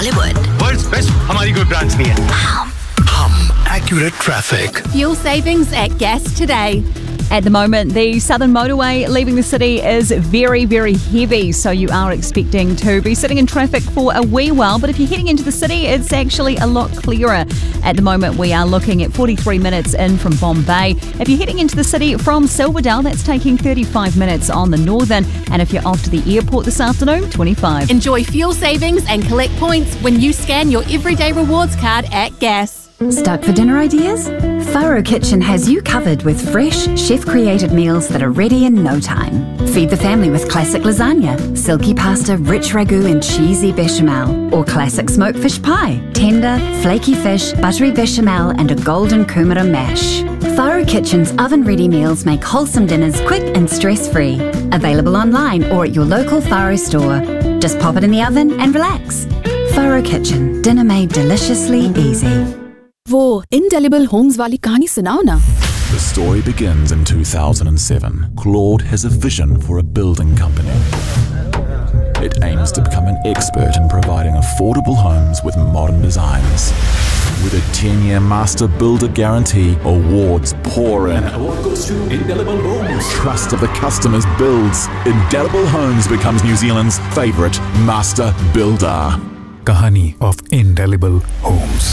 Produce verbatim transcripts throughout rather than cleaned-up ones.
Bollywood. World's best हमारी कोई branch नहीं है. Hum. Hum. Accurate traffic. Fuel savings at Gas today. At the moment, the Southern Motorway leaving the city is very, very heavy, so you are expecting to be sitting in traffic for a wee while. But if you're heading into the city, it's actually a lot clearer. At the moment, we are looking at forty-three minutes in from Bombay. If you're heading into the city from Silverdale, that's taking thirty-five minutes on the northern. And if you're off to the airport this afternoon, twenty-five. Enjoy fuel savings and collect points when you scan your Everyday Rewards card at Gas. Stuck for dinner ideas? Faro Kitchen has you covered with fresh, chef-created meals that are ready in no time. Feed the family with classic lasagna, silky pasta, rich ragu and cheesy bechamel, or classic smoked fish pie, tender, flaky fish, buttery bechamel and a golden kumara mash. Faro Kitchen's oven-ready meals make wholesome dinners quick and stress-free. Available online or at your local Faro store. Just pop it in the oven and relax. Faro Kitchen, dinner made deliciously easy. वो indelible homes वाली कहानी सुनाओ ना. The story begins in two thousand seven. Claude has a vision for a building company. It aims to become an expert in providing affordable homes with modern designs. With a ten-year master builder guarantee, awards pour in. An award goes to Indelible Homes. Trust of the customers builds. Indelible Homes becomes New Zealand's favourite master builder. Kahani of Indelible Homes.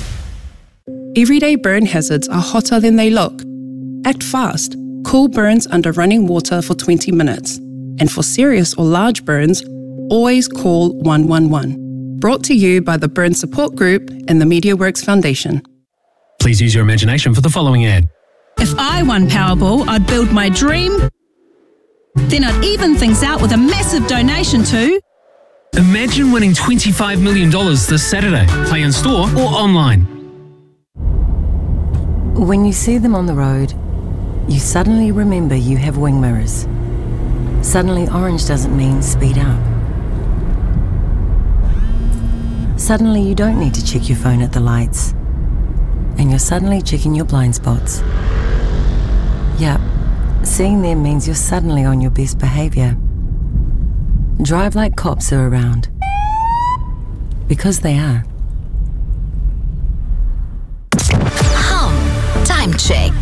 Everyday burn hazards are hotter than they look. Act fast. Cool burns under running water for twenty minutes. And for serious or large burns, always call one one one. Brought to you by the Burn Support Group and the MediaWorks Foundation. Please use your imagination for the following ad. If I won Powerball, I'd build my dream. Then I'd even things out with a massive donation to... Imagine winning twenty-five million dollars this Saturday. Play in store or online. When you see them on the road, you suddenly remember you have wing mirrors. Suddenly orange doesn't mean speed up. Suddenly you don't need to check your phone at the lights. And you're suddenly checking your blind spots. Yep, seeing them means you're suddenly on your best behaviour. Drive like cops are around. Because they are. Time check.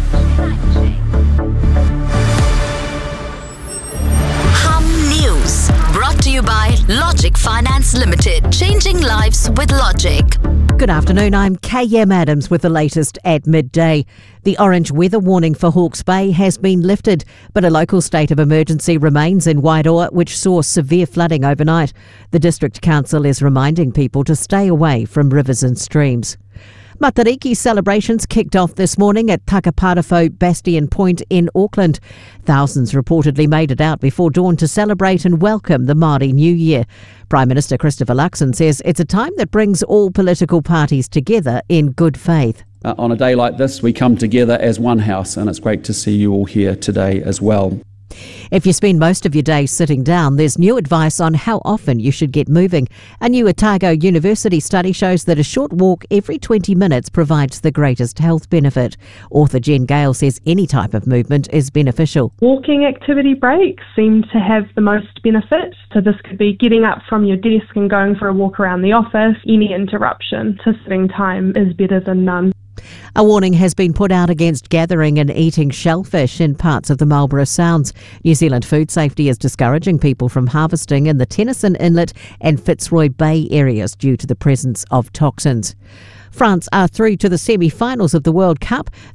Hum News. Brought to you by Logic Finance Limited. Changing lives with Logic. Good afternoon, I'm K M Adams with the latest at midday. The orange weather warning for Hawke's Bay has been lifted, but a local state of emergency remains in Wairoa, which saw severe flooding overnight. The District Council is reminding people to stay away from rivers and streams. Matariki celebrations kicked off this morning at Takaparafo Bastion Point in Auckland. Thousands reportedly made it out before dawn to celebrate and welcome the Māori New Year. Prime Minister Christopher Luxon says it's a time that brings all political parties together in good faith. Uh, on a day like this, we come together as one house, and it's great to see you all here today as well. If you spend most of your day sitting down, there's new advice on how often you should get moving. A new Otago University study shows that a short walk every twenty minutes provides the greatest health benefit. Author Jen Gale says any type of movement is beneficial. Walking activity breaks seem to have the most benefit. So this could be getting up from your desk and going for a walk around the office. Any interruption to sitting time is better than none. A warning has been put out against gathering and eating shellfish in parts of the Marlborough Sounds. New Zealand Food Safety is discouraging people from harvesting in the Tennyson Inlet and Fitzroy Bay areas due to the presence of toxins. France are through to the semi-finals of the World Cup.